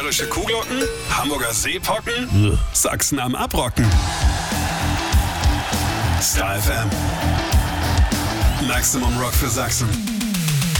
Bayerische Kuhglocken, Hamburger Seepocken, Sachsen am Abrocken. Star FM. Maximum Rock für Sachsen.